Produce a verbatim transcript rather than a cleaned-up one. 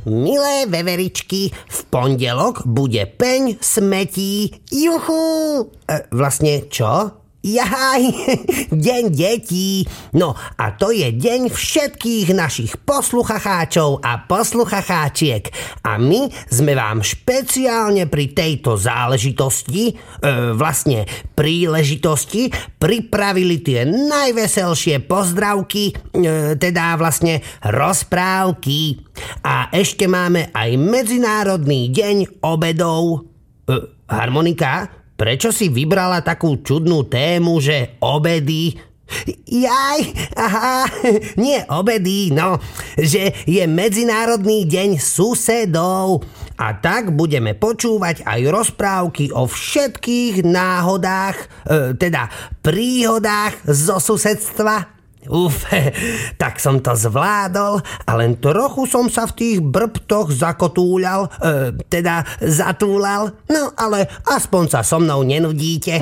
Milé veveričky, v pondelok bude peň smetí. Juchu! E, vlastne čo? Jaj, deň detí. No a to je deň všetkých našich posluchacháčov a posluchacháčiek. A my sme vám špeciálne pri tejto záležitosti, e, vlastne príležitosti, pripravili tie najveselšie pozdravky, e, teda vlastne rozprávky. A ešte máme aj Medzinárodný deň obedov. E, harmonika? Prečo si vybrala takú čudnú tému, že obedy? Jaj, aha, nie obedy, no, že je Medzinárodný deň susedov. A tak budeme počúvať aj rozprávky o všetkých náhodách, e, teda príhodách zo susedstva. Uf, tak som to zvládol a len trochu som sa v tých brbtoch zakotúľal, e, teda zatúlal, no ale aspoň sa so mnou nenudíte.